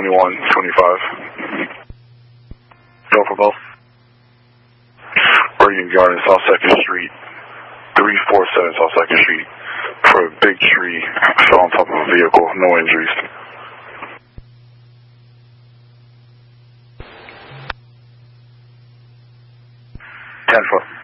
2125. Go for both. Oregon Garden, South 2nd Street, 347 South 2nd Street, for a big tree fell on top of a vehicle, no injuries. 10-4.